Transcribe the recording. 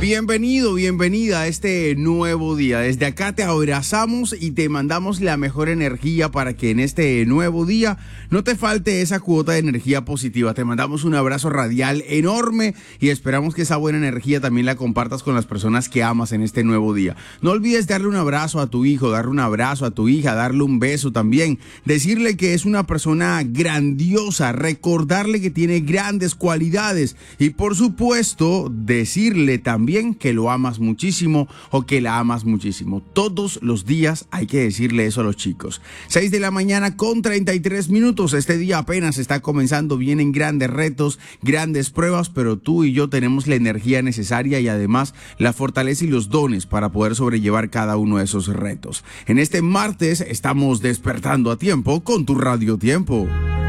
Bienvenido, bienvenida a este nuevo día. Desde acá te abrazamos y te mandamos la mejor energía para que en este nuevo día no te falte esa cuota de energía positiva. Te mandamos un abrazo radial enorme y esperamos que esa buena energía también la compartas con las personas que amas en este nuevo día. No olvides darle un abrazo a tu hijo, darle un abrazo a tu hija, darle un beso también, decirle que es una persona grandiosa, recordarle que tiene grandes cualidades y por supuesto decirle también que lo amas muchísimo o que la amas muchísimo. Todos los días hay que decirle eso a los chicos. 6 de la mañana con 33 minutos. Este día apenas está comenzando. Vienen grandes retos, grandes pruebas, pero tú y yo tenemos la energía necesaria y además la fortaleza y los dones para poder sobrellevar cada uno de esos retos. En este martes estamos despertando a tiempo con tu Radio Tiempo.